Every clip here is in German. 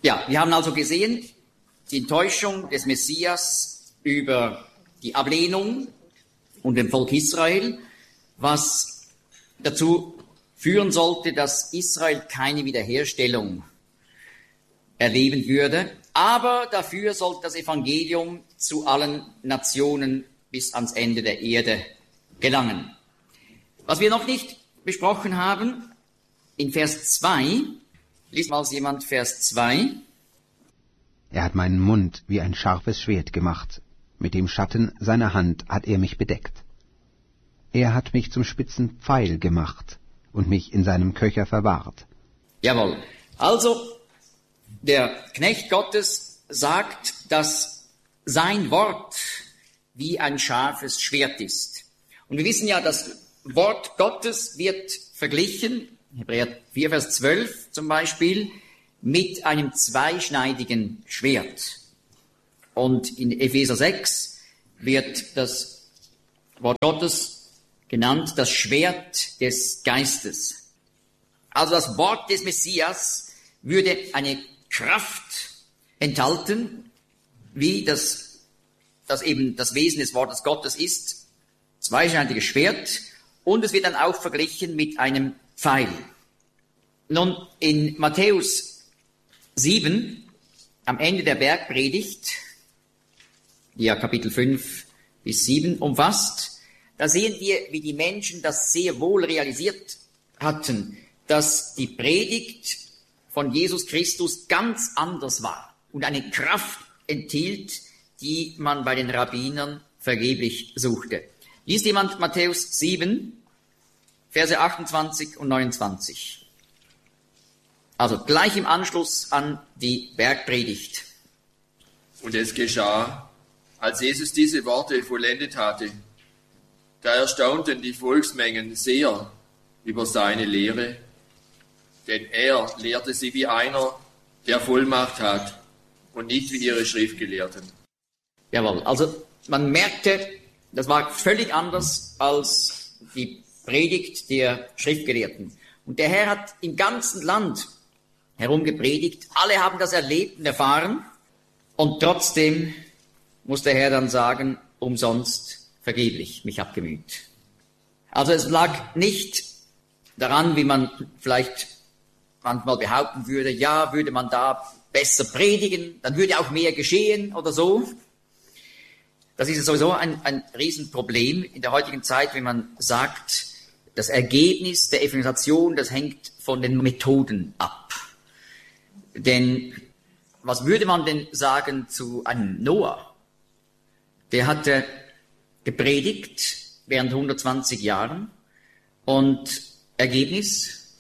Ja, wir haben also gesehen, die Enttäuschung des Messias über die Ablehnung und dem Volk Israel, was dazu führen sollte, dass Israel keine Wiederherstellung erleben würde. Aber dafür sollte das Evangelium zu allen Nationen bis ans Ende der Erde gelangen. Was wir noch nicht besprochen haben, in Vers 2, liest mal jemand Vers 2. Er hat meinen Mund wie ein scharfes Schwert gemacht. Mit dem Schatten seiner Hand hat er mich bedeckt. Er hat mich zum spitzen Pfeil gemacht und mich in seinem Köcher verwahrt. Jawohl. Also, der Knecht Gottes sagt, dass sein Wort wie ein scharfes Schwert ist. Und wir wissen ja, das Wort Gottes wird verglichen, Hebräer 4, Vers 12 zum Beispiel, mit einem zweischneidigen Schwert. Und in Epheser 6 wird das Wort Gottes genannt, das Schwert des Geistes. Also das Wort des Messias würde eine Kraft enthalten, wie das eben das Wesen des Wortes Gottes ist, zweischneidiges Schwert, und es wird dann auch verglichen mit einem Pfeil. Nun, in Matthäus 7, am Ende der Bergpredigt, die ja Kapitel 5 bis 7 umfasst, da sehen wir, wie die Menschen das sehr wohl realisiert hatten, dass die Predigt von Jesus Christus ganz anders war und eine Kraft enthielt, die man bei den Rabbinern vergeblich suchte. Liest jemand Matthäus 7, Verse 28 und 29. Also gleich im Anschluss an die Bergpredigt. Und es geschah, als Jesus diese Worte vollendet hatte, da erstaunten die Volksmengen sehr über seine Lehre, denn er lehrte sie wie einer, der Vollmacht hat, und nicht wie ihre Schriftgelehrten. Jawohl, also man merkte, das war völlig anders als die Predigt der Schriftgelehrten. Und der Herr hat im ganzen Land herumgepredigt, alle haben das erlebt und erfahren, und trotzdem muss der Herr dann sagen, umsonst, vergeblich, mich abgemüht. Also es lag nicht daran, wie man vielleicht manchmal behaupten würde, ja, würde man da besser predigen, dann würde auch mehr geschehen oder so. Das ist sowieso ein Riesenproblem in der heutigen Zeit, wenn man sagt, das Ergebnis der Evangelisation, das hängt von den Methoden ab. Denn was würde man denn sagen zu einem Noah? Der hatte gepredigt während 120 Jahren und Ergebnis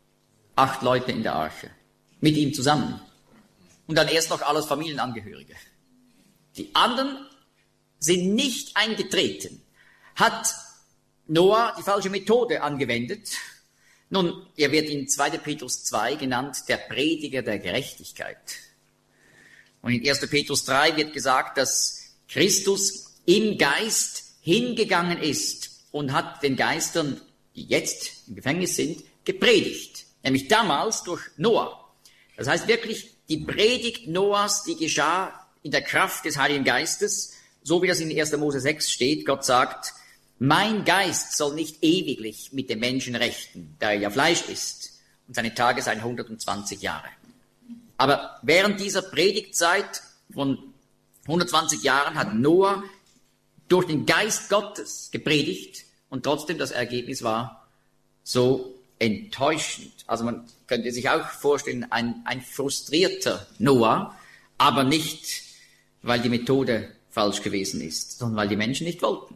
8 Leute in der Arche mit ihm zusammen. Und dann erst noch alles Familienangehörige. Die anderen sind nicht eingetreten. Hat Noah die falsche Methode angewendet? Nun, er wird in 2. Petrus 2 genannt, der Prediger der Gerechtigkeit. Und in 1. Petrus 3 wird gesagt, dass Christus im Geist hingegangen ist und hat den Geistern, die jetzt im Gefängnis sind, gepredigt. Nämlich damals durch Noah. Das heißt wirklich, die Predigt Noahs, die geschah in der Kraft des Heiligen Geistes, so wie das in 1. Mose 6 steht. Gott sagt, mein Geist soll nicht ewiglich mit dem Menschen rechten, da er ja Fleisch ist, und seine Tage seien 120 Jahre. Aber während dieser Predigtzeit von 120 Jahren hat Noah durch den Geist Gottes gepredigt, und trotzdem das Ergebnis war so enttäuschend. Also man könnte sich auch vorstellen, ein frustrierter Noah, aber nicht, weil die Methode falsch gewesen ist, sondern weil die Menschen nicht wollten.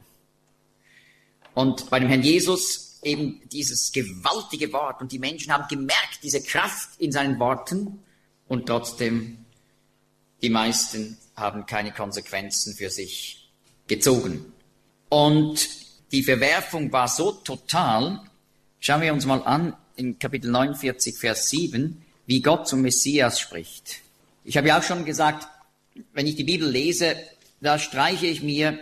Und bei dem Herrn Jesus eben dieses gewaltige Wort, und die Menschen haben gemerkt, diese Kraft in seinen Worten, und trotzdem die meisten haben keine Konsequenzen für sich gezogen. Und die Verwerfung war so total. Schauen wir uns mal an, in Kapitel 49, Vers 7, wie Gott zum Messias spricht. Ich habe ja auch schon gesagt, wenn ich die Bibel lese, da streiche ich mir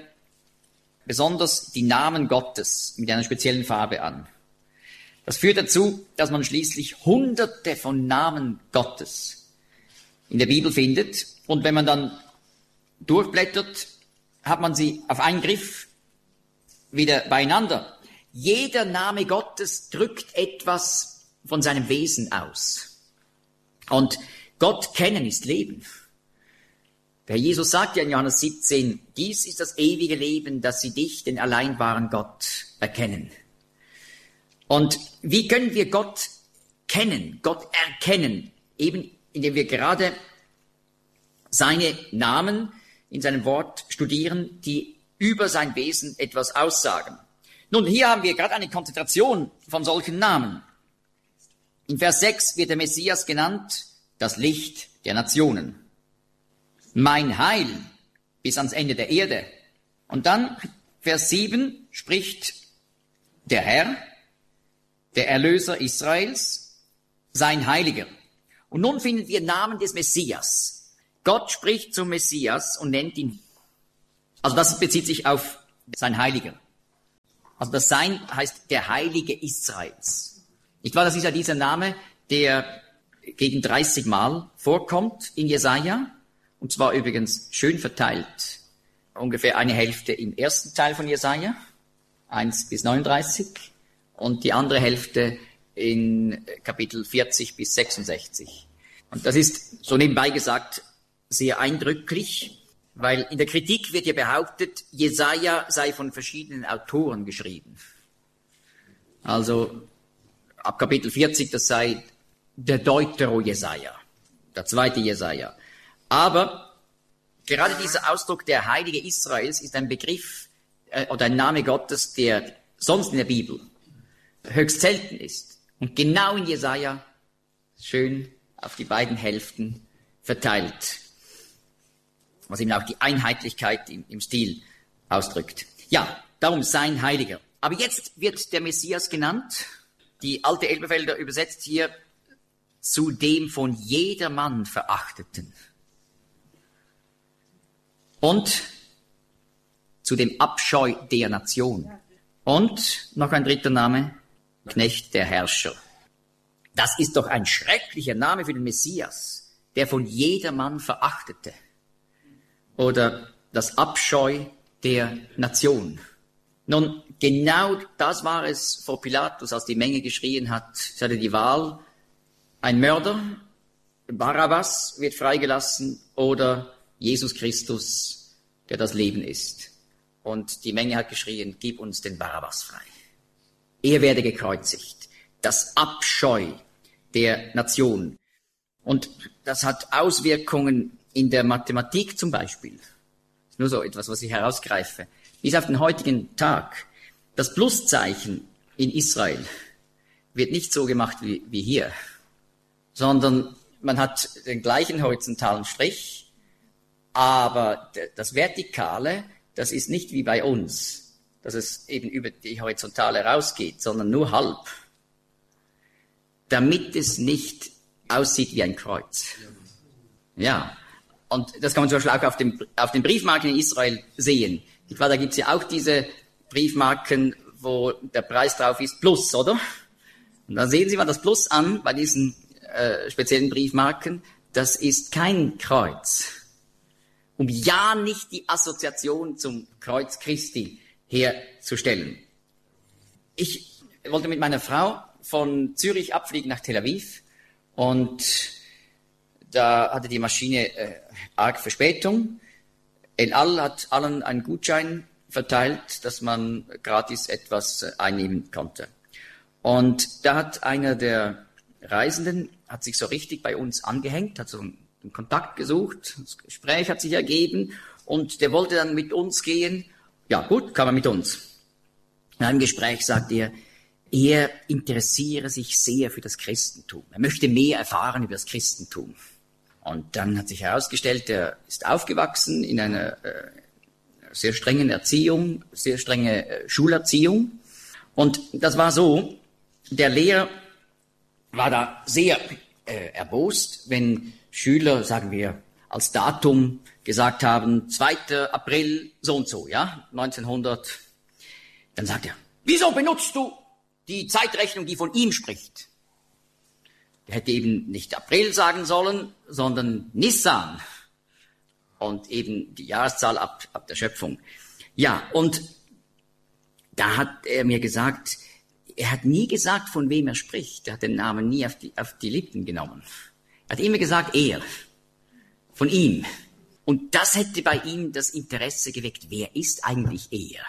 besonders die Namen Gottes mit einer speziellen Farbe an. Das führt dazu, dass man schließlich Hunderte von Namen Gottes in der Bibel findet. Und wenn man dann durchblättert, hat man sie auf einen Griff wieder beieinander. Jeder Name Gottes drückt etwas von seinem Wesen aus. Und Gott kennen ist Leben. Der Herr Jesus sagt ja in Johannes 17, dies ist das ewige Leben, dass sie dich, den allein wahren Gott, erkennen. Und wie können wir Gott kennen, Gott erkennen? Eben indem wir gerade seine Namen in seinem Wort studieren, die über sein Wesen etwas aussagen. Nun, hier haben wir gerade eine Konzentration von solchen Namen. In Vers 6 wird der Messias genannt, das Licht der Nationen. Mein Heil bis ans Ende der Erde. Und dann, Vers 7, spricht der Herr, der Erlöser Israels, sein Heiliger. Und nun finden wir Namen des Messias. Gott spricht zum Messias und nennt ihn. Also das bezieht sich auf sein Heiliger. Also das Sein heißt der Heilige Israels. Nicht wahr? Das ist ja dieser Name, der gegen 30 Mal vorkommt in Jesaja. Und zwar übrigens schön verteilt. Ungefähr eine Hälfte im ersten Teil von Jesaja, 1 bis 39. Und die andere Hälfte in Kapitel 40 bis 66. Und das ist, so nebenbei gesagt, sehr eindrücklich, weil in der Kritik wird ja behauptet, Jesaja sei von verschiedenen Autoren geschrieben. Also ab Kapitel 40, das sei der Deutero-Jesaja, der zweite Jesaja. Aber gerade dieser Ausdruck, der Heilige Israels, ist ein Begriff oder ein Name Gottes, der sonst in der Bibel höchst selten ist. Und genau in Jesaja schön auf die beiden Hälften verteilt. Was eben auch die Einheitlichkeit im Stil ausdrückt. Ja, darum sein Heiliger. Aber jetzt wird der Messias genannt. Die alte Elberfelder übersetzt hier zu dem von jedermann Verachteten. Und zu dem Abscheu der Nation. Und noch ein dritter Name, Knecht der Herrscher. Das ist doch ein schrecklicher Name für den Messias, der von jedermann Verachtete. Oder das Abscheu der Nation. Nun, genau das war es vor Pilatus, als die Menge geschrien hat, es hatte die Wahl, ein Mörder, Barabbas wird freigelassen oder Jesus Christus, der das Leben ist. Und die Menge hat geschrien, gib uns den Barabbas frei. Er werde gekreuzigt. Das Abscheu der Nation. Und das hat Auswirkungen in der Mathematik zum Beispiel. Nur so etwas, was ich herausgreife. Bis auf den heutigen Tag. Das Pluszeichen in Israel wird nicht so gemacht wie hier, sondern man hat den gleichen horizontalen Strich, aber das Vertikale, das ist nicht wie bei uns, dass es eben über die Horizontale rausgeht, sondern nur halb, damit es nicht aussieht wie ein Kreuz. Ja, und das kann man zum Beispiel auch auf den Briefmarken in Israel sehen. Da gibt es ja auch diese Briefmarken, wo der Preis drauf ist, Plus, oder? Und da sehen Sie mal das Plus an bei diesen speziellen Briefmarken. Das ist kein Kreuz. Um ja nicht die Assoziation zum Kreuz Christi herzustellen. Ich wollte mit meiner Frau von Zürich abfliegen nach Tel Aviv und da hatte die Maschine arg Verspätung. El Al hat allen einen Gutschein verteilt, dass man gratis etwas einnehmen konnte. Und da hat einer der Reisenden, hat sich so richtig bei uns angehängt, hat so einen Kontakt gesucht, das Gespräch hat sich ergeben und der wollte dann mit uns gehen. Ja gut, kam er mit uns. In einem Gespräch sagt er interessiere sich sehr für das Christentum. Er möchte mehr erfahren über das Christentum. Und dann hat sich herausgestellt, er ist aufgewachsen in einer sehr strengen Erziehung, sehr strenge Schulerziehung. Und das war so, der Lehrer war da sehr erbost, wenn Schüler, sagen wir, als Datum gesagt haben, 2. April so und so, ja, 1900. Dann sagt er, wieso benutzt du die Zeitrechnung, die von ihm spricht? Der hätte eben nicht April sagen sollen, sondern Nissan. Und eben die Jahreszahl ab der Schöpfung. Ja, und da hat er mir gesagt, er hat nie gesagt, von wem er spricht. Er hat den Namen nie auf die Lippen genommen. Er hat immer gesagt, er. Von ihm. Und das hätte bei ihm das Interesse geweckt. Wer ist eigentlich er?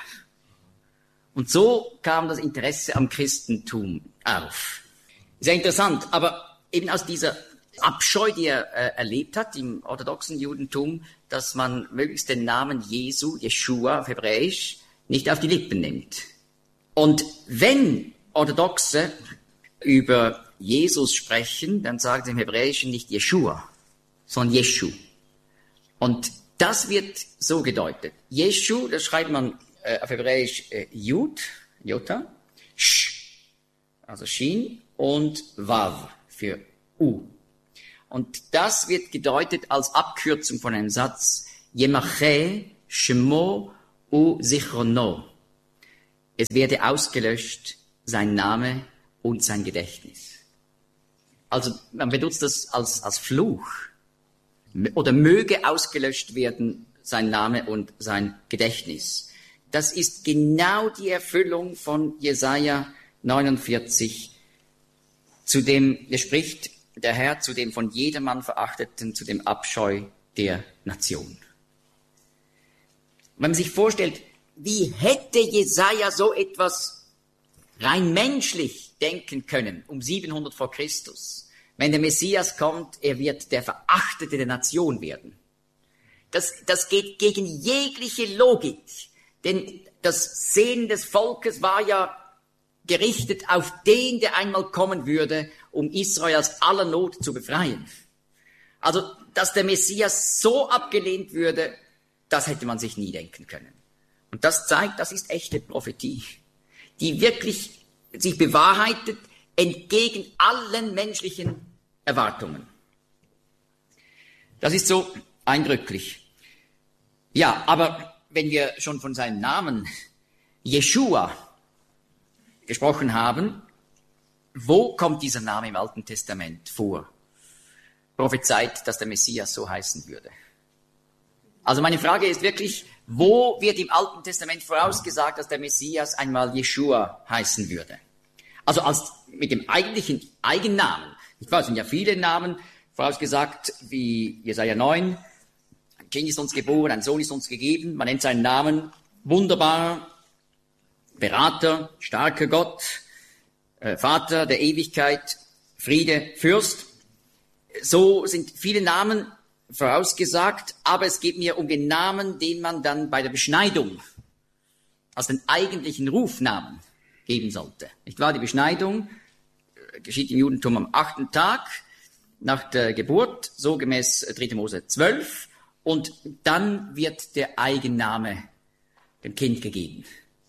Und so kam das Interesse am Christentum auf. Sehr interessant, aber eben aus dieser Abscheu, die er erlebt hat im orthodoxen Judentum, dass man möglichst den Namen Jesu, Jeschua auf Hebräisch, nicht auf die Lippen nimmt. Und wenn Orthodoxe über Jesus sprechen, dann sagen sie im Hebräischen nicht Jeschua, sondern Jeschu. Und das wird so gedeutet. Jeschu, das schreibt man auf Hebräisch Jud, Jota, Sh, also Shin, und Wav für U. Und das wird gedeutet als Abkürzung von einem Satz, Yemache, Shemo, U, Zichrono. Es werde ausgelöscht, sein Name und sein Gedächtnis. Also man benutzt das als Fluch. Oder möge ausgelöscht werden sein Name und sein Gedächtnis. Das ist genau die Erfüllung von Jesaja 49, zu dem spricht der Herr, zu dem von jedermann Verachteten, zu dem Abscheu der Nation. Wenn man sich vorstellt, wie hätte Jesaja so etwas rein menschlich denken können, um 700 vor Christus, wenn der Messias kommt, er wird der Verachtete der Nation werden. Das geht gegen jegliche Logik, denn das Sehnen des Volkes war ja gerichtet auf den, der einmal kommen würde, um Israel aus aller Not zu befreien. Also, dass der Messias so abgelehnt würde, das hätte man sich nie denken können. Und das zeigt, das ist echte Prophetie, die wirklich sich bewahrheitet entgegen allen menschlichen Erwartungen. Das ist so eindrücklich. Ja, aber wenn wir schon von seinem Namen Jeschua gesprochen haben, wo kommt dieser Name im Alten Testament vor? Prophezeit, dass der Messias so heißen würde. Also meine Frage ist wirklich, wo wird im Alten Testament vorausgesagt, dass der Messias einmal Jeschua heißen würde? Also als mit dem eigentlichen Eigennamen. Ich weiß, es sind ja viele Namen vorausgesagt, wie Jesaja 9. Ein Kind ist uns geboren, ein Sohn ist uns gegeben. Man nennt seinen Namen Wunderbarer, Berater, starker Gott, Vater der Ewigkeit, Friede, Fürst. So sind viele Namen vorausgesagt, aber es geht mir um den Namen, den man dann bei der Beschneidung als den eigentlichen Rufnamen geben sollte. Nicht wahr? Die Beschneidung geschieht im Judentum am 8. Tag nach der Geburt, so gemäß 3. Mose 12, und dann wird der Eigenname dem Kind gegeben.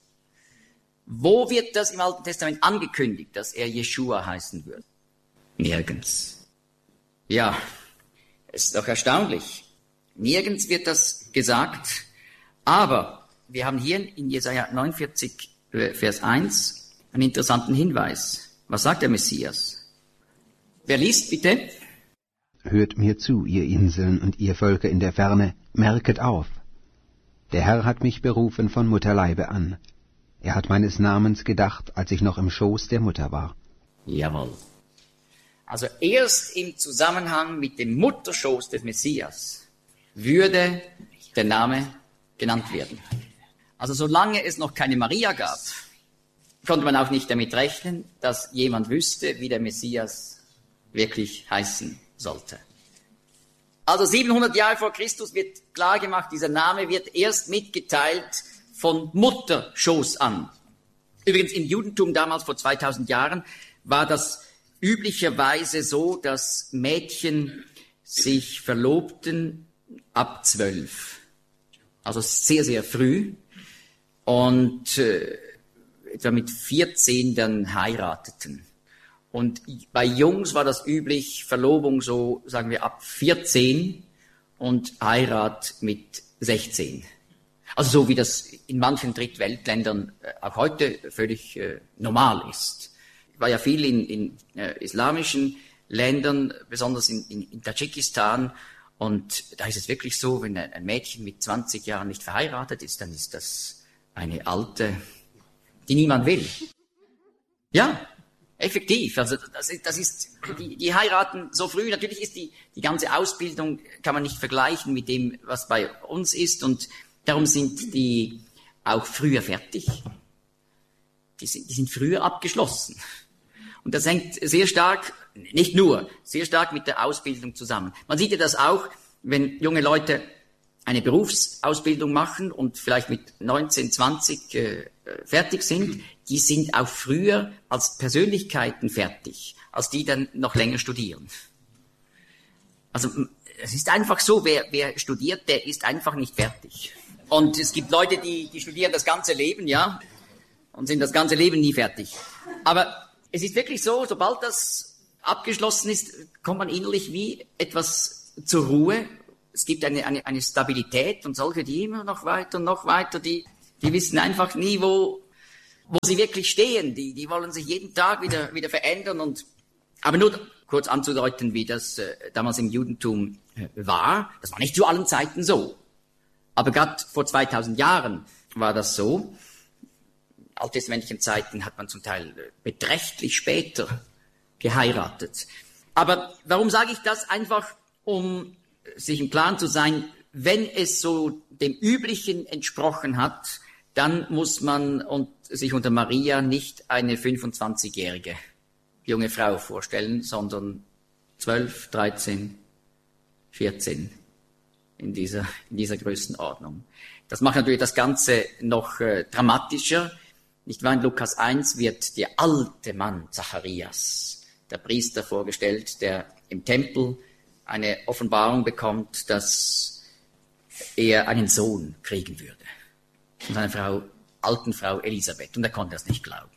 Wo wird das im Alten Testament angekündigt, dass er Jeschua heißen wird? Nirgends. Ja, es ist doch erstaunlich. Nirgends wird das gesagt, aber wir haben hier in Jesaja 49, Vers 1 einen interessanten Hinweis. Was sagt der Messias? Wer liest bitte? Hört mir zu, ihr Inseln und ihr Völker in der Ferne, merket auf. Der Herr hat mich berufen von Mutterleibe an. Er hat meines Namens gedacht, als ich noch im Schoß der Mutter war. Jawohl. Also erst im Zusammenhang mit dem Mutterschoß des Messias würde der Name genannt werden. Also solange es noch keine Maria gab, konnte man auch nicht damit rechnen, dass jemand wüsste, wie der Messias wirklich heißen sollte. Also 700 Jahre vor Christus wird klar gemacht, dieser Name wird erst mitgeteilt von Mutterschoß an. Übrigens im Judentum damals vor 2000 Jahren war das üblicherweise so, dass Mädchen sich verlobten ab 12. Also sehr, sehr früh. Und etwa mit 14 dann heirateten. Und bei Jungs war das üblich, Verlobung so, sagen wir, ab 14 und Heirat mit 16. Also so wie das in manchen Drittweltländern auch heute völlig normal ist. Ich war ja viel in islamischen Ländern, besonders in Tadschikistan. Und da ist es wirklich so, wenn ein Mädchen mit 20 Jahren nicht verheiratet ist, dann ist das eine Alte, die niemand will. Ja, effektiv. Also das ist, die heiraten so früh. Natürlich ist die ganze Ausbildung, kann man nicht vergleichen mit dem, was bei uns ist. Und darum sind die auch früher fertig. Die sind früher abgeschlossen. Und das hängt sehr stark, nicht nur, sehr stark mit der Ausbildung zusammen. Man sieht ja das auch, wenn junge Leute eine Berufsausbildung machen und vielleicht mit 19, 20 fertig sind, die sind auch früher als Persönlichkeiten fertig, als die dann noch länger studieren. Also es ist einfach so, wer studiert, der ist einfach nicht fertig. Und es gibt Leute, die studieren das ganze Leben, ja, und sind das ganze Leben nie fertig. Aber es ist wirklich so, sobald das abgeschlossen ist, kommt man innerlich wie etwas zur Ruhe. Es gibt eine Stabilität und solche, die immer noch weiter, die wissen einfach nie, wo sie wirklich stehen. Die wollen sich jeden Tag wieder verändern. Aber nur kurz anzudeuten, wie das damals im Judentum war. Das war nicht zu allen Zeiten so. Aber gerade vor 2000 Jahren war das so. In alttestamentlichen Zeiten hat man zum Teil beträchtlich später geheiratet. Aber warum sage ich das? Einfach, um sich im Klaren zu sein, wenn es so dem Üblichen entsprochen hat, dann muss man sich unter Maria nicht eine 25-jährige junge Frau vorstellen, sondern 12, 13, 14 in dieser Größenordnung. Das macht natürlich das Ganze noch dramatischer. Nicht wahr? In Lukas 1 wird der alte Mann Zacharias, der Priester, vorgestellt, der im Tempel eine Offenbarung bekommt, dass er einen Sohn kriegen würde. Von seiner alten Frau Elisabeth. Und er konnte das nicht glauben.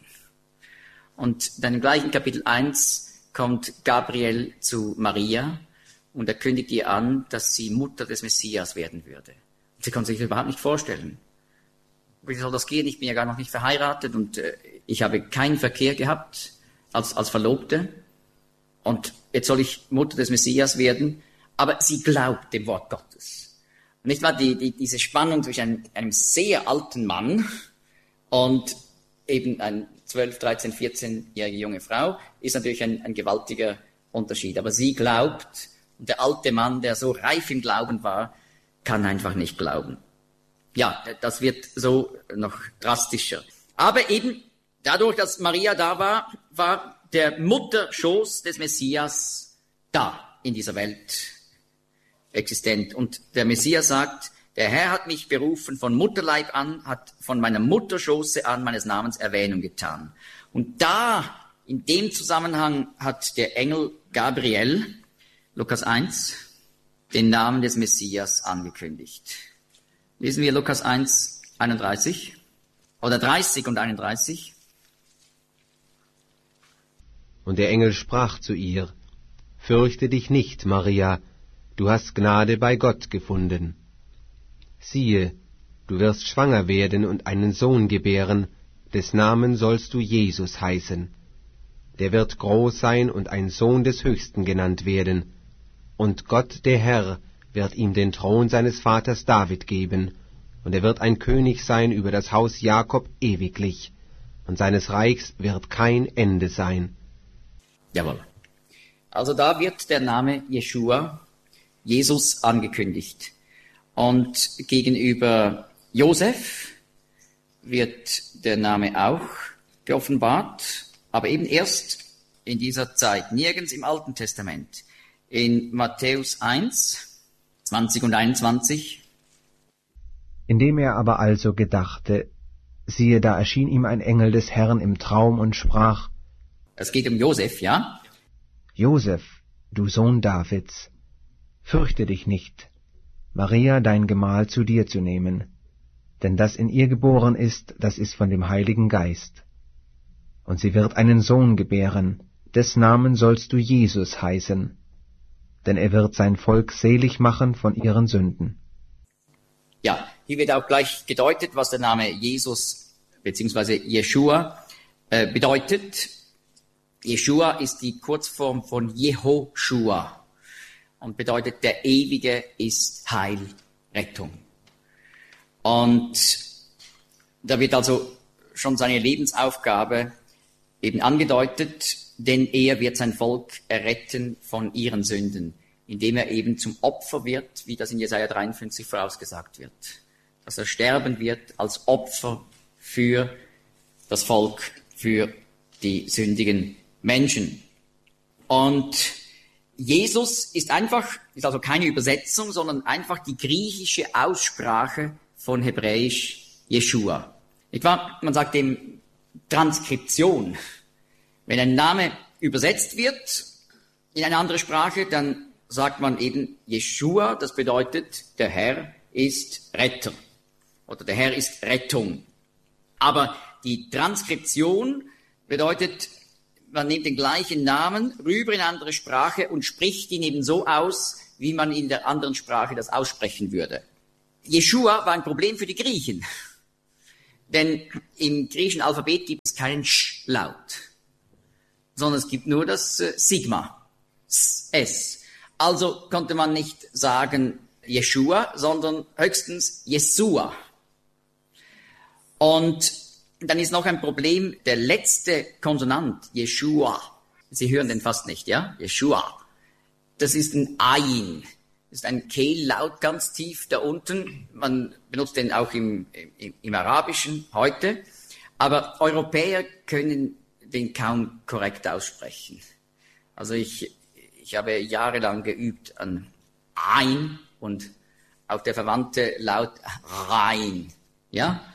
Und dann im gleichen Kapitel 1 kommt Gabriel zu Maria und er kündigt ihr an, dass sie Mutter des Messias werden würde. Und sie konnte sich das überhaupt nicht vorstellen. Wie soll das gehen? Ich bin ja gar noch nicht verheiratet und ich habe keinen Verkehr gehabt als Verlobte. Und jetzt soll ich Mutter des Messias werden. Aber sie glaubt dem Wort Gottes. Und nicht wahr? Diese Spannung zwischen einem sehr alten Mann und eben ein 12, 13, 14-jährige junge Frau ist natürlich ein gewaltiger Unterschied. Aber sie glaubt, und der alte Mann, der so reif im Glauben war, kann einfach nicht glauben. Ja, das wird so noch drastischer. Aber eben dadurch, dass Maria da war, war der Mutterschoß des Messias da in dieser Welt existent. Und der Messias sagt, der Herr hat mich berufen von Mutterleib an, hat von meiner Mutterschoße an meines Namens Erwähnung getan. Und da, in dem Zusammenhang, hat der Engel Gabriel, Lukas 1, den Namen des Messias angekündigt. Lesen wir Lukas 1, 31 oder 30 und 31. Und der Engel sprach zu ihr, Fürchte dich nicht, Maria, du hast Gnade bei Gott gefunden. Siehe, du wirst schwanger werden und einen Sohn gebären, des Namen sollst du Jesus heißen. Der wird groß sein und ein Sohn des Höchsten genannt werden. Und Gott, der Herr, wird ihm den Thron seines Vaters David geben, und er wird ein König sein über das Haus Jakob ewiglich, und seines Reichs wird kein Ende sein. Jawohl. Also da wird der Name Jeschua, Jesus, angekündigt. Und gegenüber Josef wird der Name auch geoffenbart, aber eben erst in dieser Zeit, nirgends im Alten Testament. In Matthäus 1, 20 und 21. Indem er aber also gedachte, siehe, da erschien ihm ein Engel des Herrn im Traum und sprach, Es geht um Josef, ja? Josef, du Sohn Davids, fürchte dich nicht, Maria, dein Gemahl, zu dir zu nehmen, denn das in ihr geboren ist, das ist von dem Heiligen Geist. Und sie wird einen Sohn gebären, des Namen sollst du Jesus heißen, denn er wird sein Volk selig machen von ihren Sünden. Ja, hier wird auch gleich gedeutet, was der Name Jesus bzw. Jeschua bedeutet. Jeshua ist die Kurzform von Jehoshua und bedeutet, der Ewige ist Heil, Rettung. Und da wird also schon seine Lebensaufgabe eben angedeutet, denn er wird sein Volk erretten von ihren Sünden, indem er eben zum Opfer wird, wie das in Jesaja 53 vorausgesagt wird. Dass er sterben wird als Opfer für das Volk, für die sündigen Menschen. Und Jesus ist also keine Übersetzung, sondern einfach die griechische Aussprache von Hebräisch Jeshua. Nicht wahr? Man sagt dem Transkription. Wenn ein Name übersetzt wird in eine andere Sprache, dann sagt man eben Jeshua, das bedeutet, der Herr ist Retter oder der Herr ist Rettung. Aber die Transkription bedeutet, man nimmt den gleichen Namen rüber in eine andere Sprache und spricht ihn eben so aus, wie man in der anderen Sprache das aussprechen würde. Jeshua war ein Problem für die Griechen, denn im griechischen Alphabet gibt es keinen Sch-Laut, sondern es gibt nur das Sigma, S. Also konnte man nicht sagen Jeshua, sondern höchstens Jesua. Und dann ist noch ein Problem, der letzte Konsonant, Jeshua. Sie hören den fast nicht, ja? Jeshua. Das ist ein Ain. Das ist ein Kehllaut ganz tief da unten. Man benutzt den auch im Arabischen heute. Aber Europäer können den kaum korrekt aussprechen. Also ich habe jahrelang geübt an Ein und auch der verwandte Laut Rein. Ja?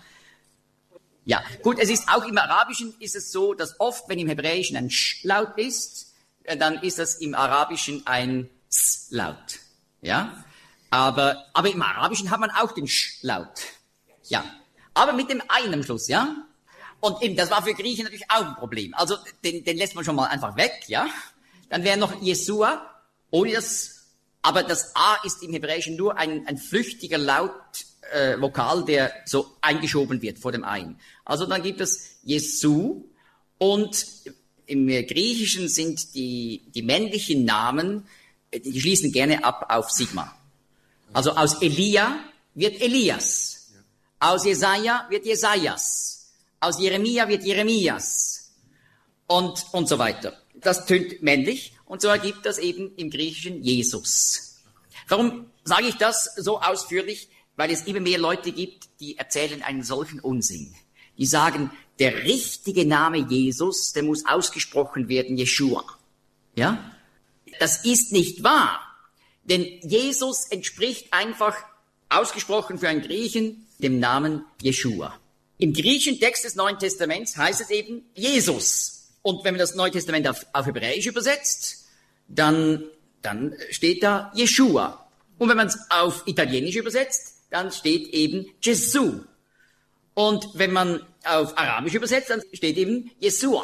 Ja, gut, es ist auch im Arabischen ist es so, dass oft, wenn im Hebräischen ein Sch-Laut ist, dann ist das im Arabischen ein S-Laut. Ja? Aber im Arabischen hat man auch den Sch-Laut. Ja. Aber mit dem Ein am Schluss, ja? Und eben, das war für Griechen natürlich auch ein Problem. Also, den lässt man schon mal einfach weg, ja? Dann wäre noch Jesua, ohne das, aber das A ist im Hebräischen nur ein flüchtiger Laut, Vokal, der so eingeschoben wird vor dem Ein. Also dann gibt es Jesu und im Griechischen sind die männlichen Namen, die schließen gerne ab auf Sigma. Also aus Elia wird Elias, aus Jesaja wird Jesajas, aus Jeremia wird Jeremias und so weiter. Das tönt männlich und so ergibt das eben im Griechischen Jesus. Warum sage ich das so ausführlich? Weil es immer mehr Leute gibt, die erzählen einen solchen Unsinn. Die sagen, der richtige Name Jesus, der muss ausgesprochen werden, Jeshua. Ja? Das ist nicht wahr. Denn Jesus entspricht einfach, ausgesprochen für einen Griechen, dem Namen Jeshua. Im griechischen Text des Neuen Testaments heißt es eben Jesus. Und wenn man das Neue Testament auf Hebräisch übersetzt, dann steht da Jeshua. Und wenn man es auf Italienisch übersetzt, dann steht eben Jesu. Und wenn man auf Arabisch übersetzt, dann steht eben Jesua.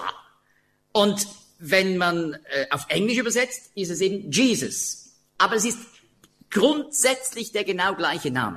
Und wenn man auf Englisch übersetzt, ist es eben Jesus. Aber es ist grundsätzlich der genau gleiche Name.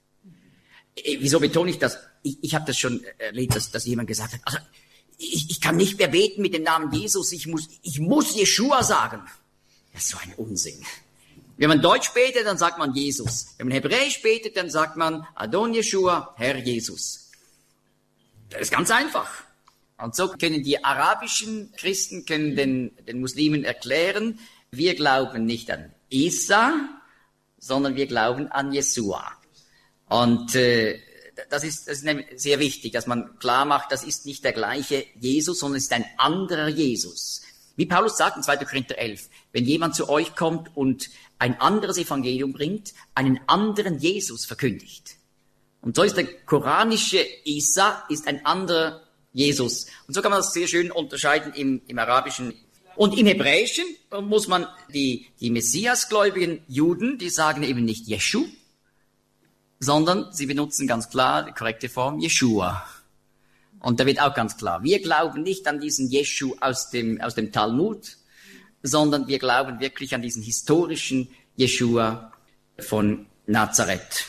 Wieso betone ich das? Ich habe das schon erlebt, dass jemand gesagt hat, also ich kann nicht mehr beten mit dem Namen Jesus, ich muss Jeshua sagen. Das ist so ein Unsinn. Wenn man Deutsch betet, dann sagt man Jesus. Wenn man Hebräisch betet, dann sagt man Adon Jeshua, Herr Jesus. Das ist ganz einfach. Und so können die arabischen Christen den Muslimen erklären, wir glauben nicht an Isa, sondern wir glauben an Jesua. Und das ist sehr wichtig, dass man klar macht, das ist nicht der gleiche Jesus, sondern es ist ein anderer Jesus. Wie Paulus sagt in 2. Korinther 11, wenn jemand zu euch kommt und ein anderes Evangelium bringt, einen anderen Jesus verkündigt. Und so ist der koranische Isa ist ein anderer Jesus. Und so kann man das sehr schön unterscheiden im Arabischen. Und im Hebräischen muss man die Messiasgläubigen Juden, die sagen eben nicht Jeschu, sondern sie benutzen ganz klar die korrekte Form Jeshua. Und da wird auch ganz klar, wir glauben nicht an diesen Jeschu aus dem Talmud, sondern wir glauben wirklich an diesen historischen Jeshua von Nazareth.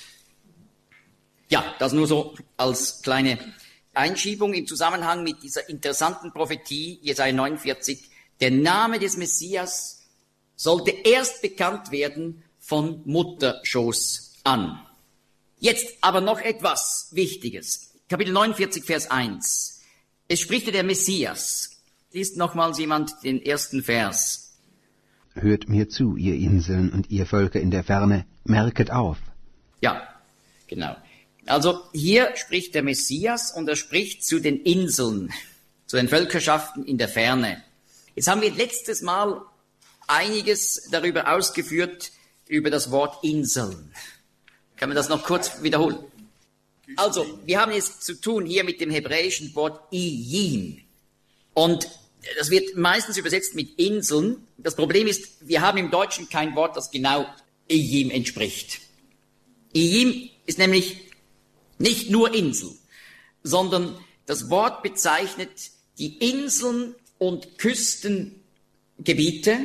Ja, das nur so als kleine Einschiebung im Zusammenhang mit dieser interessanten Prophetie, Jesaja 49, Der Name des Messias sollte erst bekannt werden von Mutterschoß an. Jetzt aber noch etwas Wichtiges. Kapitel 49, Vers 1. Es spricht der Messias. Liest nochmals jemand den ersten Vers. Hört mir zu, ihr Inseln und ihr Völker in der Ferne, merket auf. Ja, genau. Also hier spricht der Messias und er spricht zu den Inseln, zu den Völkerschaften in der Ferne. Jetzt haben wir letztes Mal einiges darüber ausgeführt, über das Wort Inseln. Kann man das noch kurz wiederholen? Also, wir haben es zu tun hier mit dem hebräischen Wort Iyim. Und das wird meistens übersetzt mit Inseln. Das Problem ist, wir haben im Deutschen kein Wort, das genau Iyim entspricht. Iyim ist nämlich nicht nur Insel, sondern das Wort bezeichnet die Inseln und Küstengebiete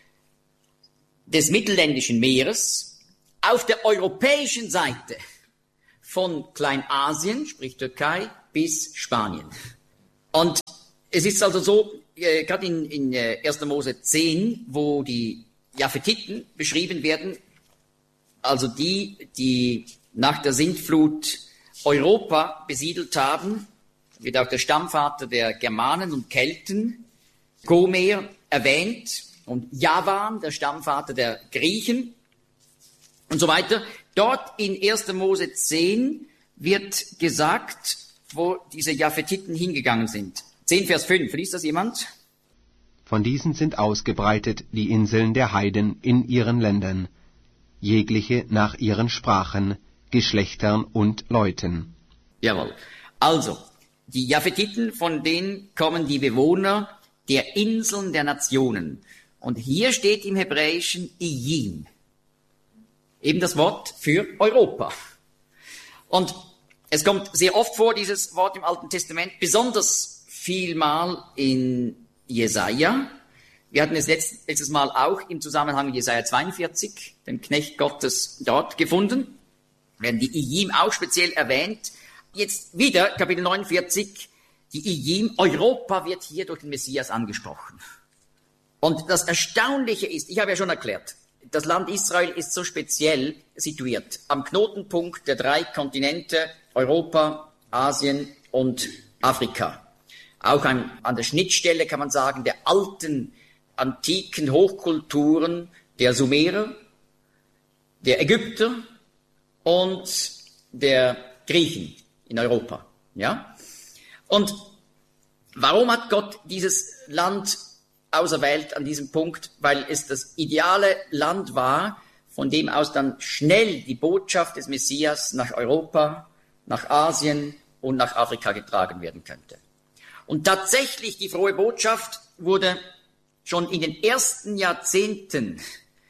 des Mittelländischen Meeres auf der europäischen Seite von Kleinasien, sprich Türkei, bis Spanien. Und es ist also so, gerade in 1. Mose 10, wo die Japhetiten beschrieben werden, also die nach der Sintflut Europa besiedelt haben, wird auch der Stammvater der Germanen und Kelten, Gomer, erwähnt, und Javan, der Stammvater der Griechen und so weiter. Dort in 1. Mose 10 wird gesagt, wo diese Japhetiten hingegangen sind. 10 Vers 5, liest das jemand? Von diesen sind ausgebreitet die Inseln der Heiden in ihren Ländern, jegliche nach ihren Sprachen, Geschlechtern und Leuten. Jawohl. Also, die Japhetiten, von denen kommen die Bewohner der Inseln der Nationen. Und hier steht im Hebräischen Iyim, eben das Wort für Europa. Und es kommt sehr oft vor, dieses Wort im Alten Testament, besonders vielmal in Jesaja. Wir hatten es letztes Mal auch im Zusammenhang mit Jesaja 42, den Knecht Gottes, dort gefunden. Werden die Iyim auch speziell erwähnt. Jetzt wieder, Kapitel 49, die Iyim, Europa wird hier durch den Messias angesprochen. Und das Erstaunliche ist, ich habe ja schon erklärt, das Land Israel ist so speziell situiert, am Knotenpunkt der 3 Kontinente, Europa, Asien und Afrika. Auch an der Schnittstelle, kann man sagen, der alten, antiken Hochkulturen der Sumerer, der Ägypter und der Griechen in Europa. Ja? Und warum hat Gott dieses Land auserwählt an diesem Punkt? Weil es das ideale Land war, von dem aus dann schnell die Botschaft des Messias nach Europa, nach Asien und nach Afrika getragen werden könnte. Und tatsächlich, die frohe Botschaft wurde schon in den ersten Jahrzehnten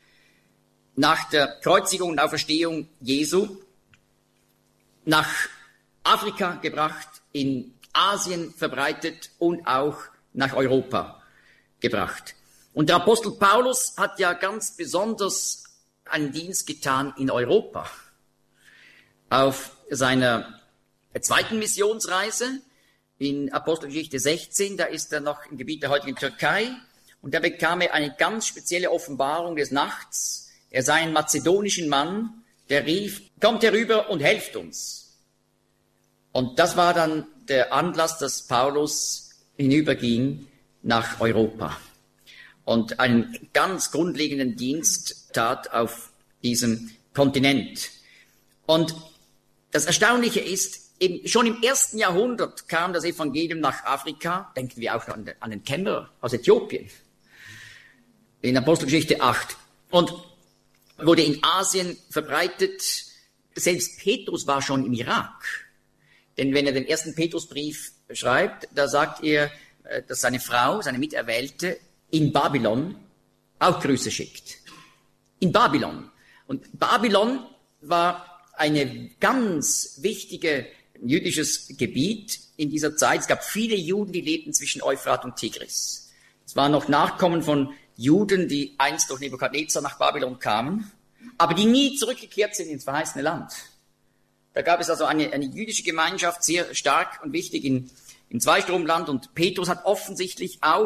nach der Kreuzigung und Auferstehung Jesu nach Afrika gebracht, in Asien verbreitet und auch nach Europa gebracht. Und der Apostel Paulus hat ja ganz besonders einen Dienst getan in Europa. Auf seiner zweiten Missionsreise in Apostelgeschichte 16, da ist er noch im Gebiet der heutigen Türkei, und da bekam er eine ganz spezielle Offenbarung des Nachts. Er sah einen mazedonischen Mann, der rief, kommt herüber und helft uns. Und das war dann der Anlass, dass Paulus hinüberging nach Europa und einen ganz grundlegenden Dienst tat auf diesem Kontinent. Und das Erstaunliche ist, eben schon im 1. Jahrhundert kam das Evangelium nach Afrika, denken wir auch an den Kämmerer aus Äthiopien, in Apostelgeschichte 8, und wurde in Asien verbreitet. Selbst Petrus war schon im Irak. Denn wenn er den 1. Petrusbrief schreibt, da sagt er, dass seine Frau, seine Miterwählte, in Babylon auch Grüße schickt. In Babylon. Und Babylon war eine ganz wichtige jüdisches Gebiet in dieser Zeit. Es gab viele Juden, die lebten zwischen Euphrat und Tigris. Es waren noch Nachkommen von Juden, die einst durch Nebukadnezar nach Babylon kamen, aber die nie zurückgekehrt sind ins verheißene Land. Da gab es also eine jüdische Gemeinschaft, sehr stark und wichtig im Zweistromland, und Petrus hat offensichtlich auch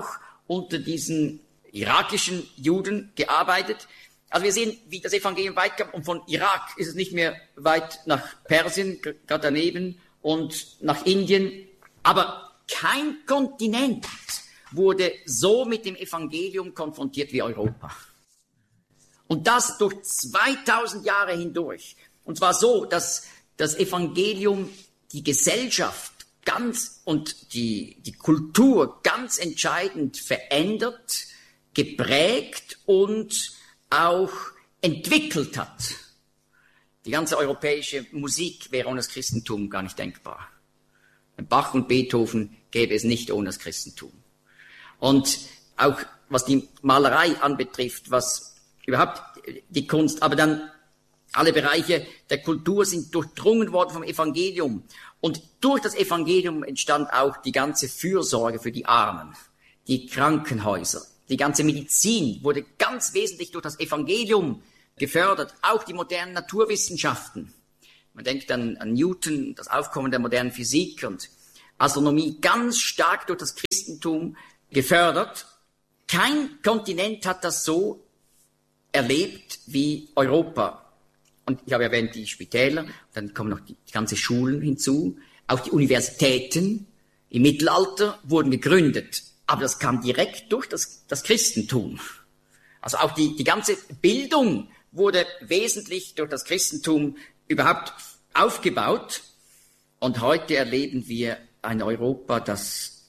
unter diesen irakischen Juden gearbeitet. Also wir sehen, wie das Evangelium weit kam, und von Irak ist es nicht mehr weit nach Persien, gerade daneben, und nach Indien. Aber kein Kontinent wurde so mit dem Evangelium konfrontiert wie Europa. Und das durch 2000 Jahre hindurch. Und zwar so, dass das Evangelium die Gesellschaft ganz und die Kultur ganz entscheidend verändert, geprägt und auch entwickelt hat. Die ganze europäische Musik wäre ohne das Christentum gar nicht denkbar. Bach und Beethoven gäbe es nicht ohne das Christentum. Und auch was die Malerei anbetrifft, was überhaupt die Kunst, aber dann alle Bereiche der Kultur sind durchdrungen worden vom Evangelium. Und durch das Evangelium entstand auch die ganze Fürsorge für die Armen, die Krankenhäuser, die ganze Medizin wurde ganz wesentlich durch das Evangelium gefördert, auch die modernen Naturwissenschaften. Man denkt an Newton, das Aufkommen der modernen Physik und Astronomie, ganz stark durch das Christentum gefördert. Kein Kontinent hat das so erlebt wie Europa. Und ich habe erwähnt die Spitäler, dann kommen noch die ganzen Schulen hinzu, auch die Universitäten im Mittelalter wurden gegründet, aber das kam direkt durch das Christentum. Also auch die ganze Bildung wurde wesentlich durch das Christentum überhaupt aufgebaut. Und heute erleben wir ein Europa, das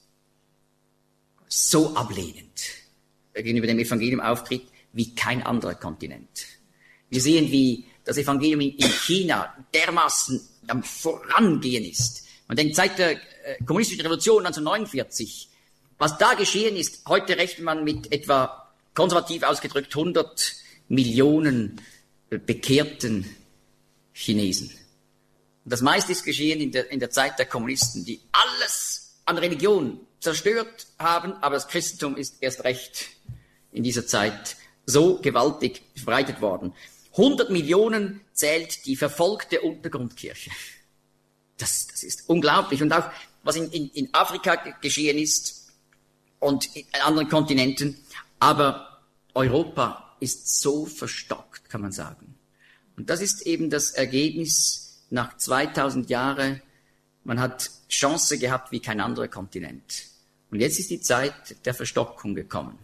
so ablehnend gegenüber dem Evangelium auftritt wie kein anderer Kontinent. Wir sehen, wie das Evangelium in China dermaßen am Vorangehen ist. Man denkt, seit der kommunistischen Revolution 1949, was da geschehen ist, heute rechnet man mit etwa konservativ ausgedrückt 100 Millionen bekehrten Chinesen. Und das meiste ist geschehen in der Zeit der Kommunisten, die alles an Religion zerstört haben, aber das Christentum ist erst recht in dieser Zeit so gewaltig verbreitet worden. 100 Millionen zählt die verfolgte Untergrundkirche. Das ist unglaublich. Und auch was in Afrika geschehen ist und in anderen Kontinenten. Aber Europa ist so verstockt, kann man sagen. Und das ist eben das Ergebnis nach 2000 Jahren. Man hat Chance gehabt wie kein anderer Kontinent. Und jetzt ist die Zeit der Verstockung gekommen.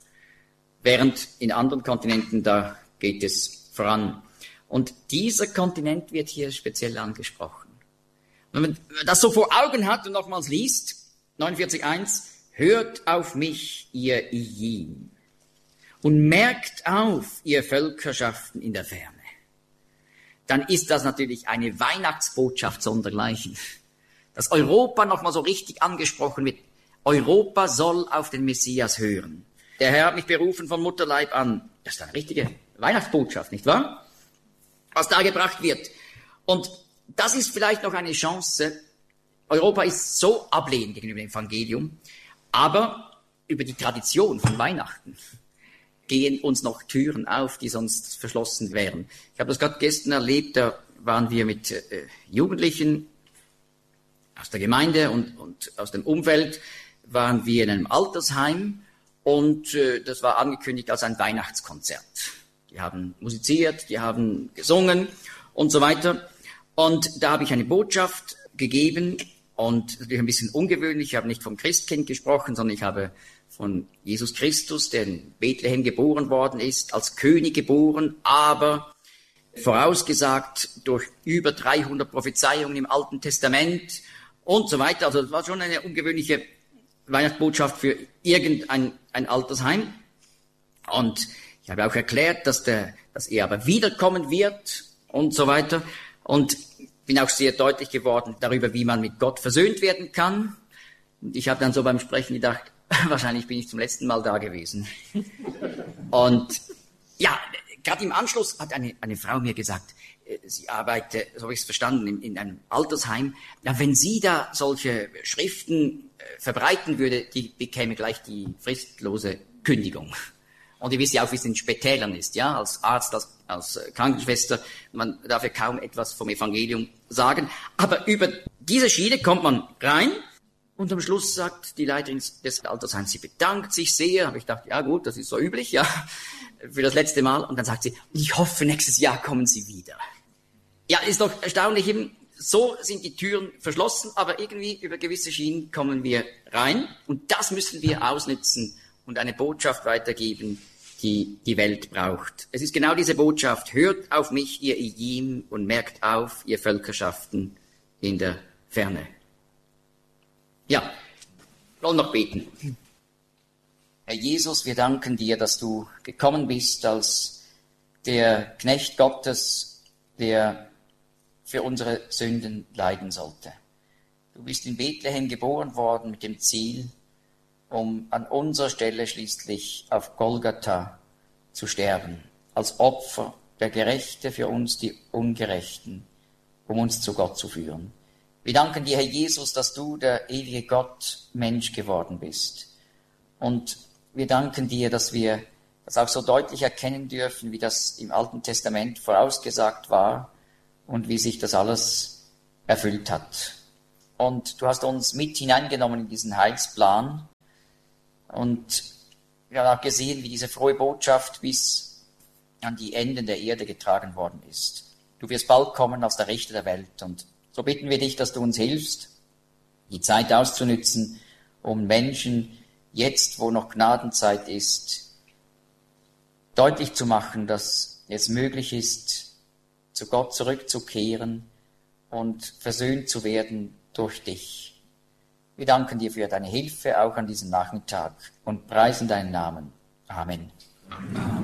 Während in anderen Kontinenten, da geht es voran. Und dieser Kontinent wird hier speziell angesprochen. Wenn man das so vor Augen hat und nochmals liest, 49,1, hört auf mich, ihr Ijin, und merkt auf, ihr Völkerschaften in der Ferne. Dann ist das natürlich eine Weihnachtsbotschaft sondergleichen. Dass Europa nochmal so richtig angesprochen wird. Europa soll auf den Messias hören. Der Herr hat mich berufen von Mutterleib an. Das ist eine richtige Weihnachtsbotschaft, nicht wahr? Was da gebracht wird. Und das ist vielleicht noch eine Chance. Europa ist so ablehnend gegenüber dem Evangelium, aber über die Tradition von Weihnachten gehen uns noch Türen auf, die sonst verschlossen wären. Ich habe das gerade gestern erlebt, da waren wir mit Jugendlichen aus der Gemeinde und aus dem Umfeld, waren wir in einem Altersheim und das war angekündigt als ein Weihnachtskonzert. Die haben musiziert, die haben gesungen und so weiter. Und da habe ich eine Botschaft gegeben und natürlich ein bisschen ungewöhnlich. Ich habe nicht vom Christkind gesprochen, sondern ich habe von Jesus Christus, der in Bethlehem geboren worden ist, als König geboren, aber vorausgesagt durch über 300 Prophezeiungen im Alten Testament und so weiter. Also das war schon eine ungewöhnliche Weihnachtsbotschaft für irgendein Altersheim. Und ich habe auch erklärt, dass er aber wiederkommen wird und so weiter. Und bin auch sehr deutlich geworden darüber, wie man mit Gott versöhnt werden kann. Und ich habe dann so beim Sprechen gedacht, wahrscheinlich bin ich zum letzten Mal da gewesen. Und ja, gerade im Anschluss hat eine Frau mir gesagt, sie arbeitet, so habe ich es verstanden, in einem Altersheim. Ja, wenn sie da solche Schriften verbreiten würde, die bekäme gleich die fristlose Kündigung. Und ihr wisst ja auch, wie es in Spitälern ist, ja, als Arzt, als Krankenschwester, man darf ja kaum etwas vom Evangelium sagen. Aber über diese Schiene kommt man rein Und am Schluss sagt die Leiterin des Altersheims, sie bedankt sich sehr. Aber ich dachte, ja gut, das ist so üblich, ja, für das letzte Mal. Und dann sagt sie, ich hoffe, nächstes Jahr kommen Sie wieder. Ja, ist doch erstaunlich eben, so sind die Türen verschlossen, aber irgendwie über gewisse Schienen kommen wir rein. Und das müssen wir ausnutzen und eine Botschaft weitergeben, die die Welt braucht. Es ist genau diese Botschaft. Hört auf mich, ihr Ijim, und merkt auf, ihr Völkerschaften in der Ferne. Ja, wir wollen noch beten. Herr Jesus, wir danken dir, dass du gekommen bist als der Knecht Gottes, der für unsere Sünden leiden sollte. Du bist in Bethlehem geboren worden mit dem Ziel, um an unserer Stelle schließlich auf Golgatha zu sterben, als Opfer, der Gerechte für uns, die Ungerechten, um uns zu Gott zu führen. Wir danken dir, Herr Jesus, dass du, der ewige Gott, Mensch geworden bist. Und wir danken dir, dass wir das auch so deutlich erkennen dürfen, wie das im Alten Testament vorausgesagt war und wie sich das alles erfüllt hat. Und du hast uns mit hineingenommen in diesen Heilsplan. Und wir haben auch gesehen, wie diese frohe Botschaft bis an die Enden der Erde getragen worden ist. Du wirst bald kommen als der Richter der Welt. Und so bitten wir dich, dass du uns hilfst, die Zeit auszunützen, um Menschen jetzt, wo noch Gnadenzeit ist, deutlich zu machen, dass es möglich ist, zu Gott zurückzukehren und versöhnt zu werden durch dich. Wir danken dir für deine Hilfe auch an diesem Nachmittag und preisen deinen Namen. Amen.